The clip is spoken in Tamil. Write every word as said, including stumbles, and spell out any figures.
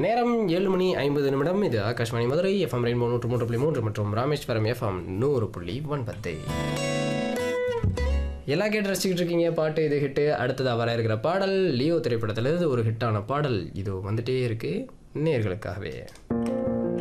நேரம் ஏழு மணி ஐம்பது நிமிடம். இது ஆகாஷ்வாணி மதுரை எஃப்எம் ரெயின்போ நூற்று மூன்று புள்ளி மூன்று மற்றும் ராமேஸ்வரம் எஃப்எம் நூறு புள்ளி ஒன்பது. எல்லாம் கேட்டு ரசிச்சுக்கிட்டு இருக்கீங்க. பாட்டு இது ஹிட்டு. அடுத்ததாக வர இருக்கிற பாடல் லியோ திரைப்படத்தில் ஒரு ஹிட்டான பாடல். இது வந்துட்டே இருக்கு நேயர்களுக்காகவே.